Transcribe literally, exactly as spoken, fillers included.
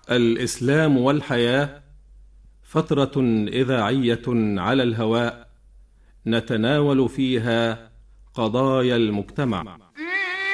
الإسلام والحياة، فترة إذاعية على الهواء نتناول فيها قضايا المجتمع.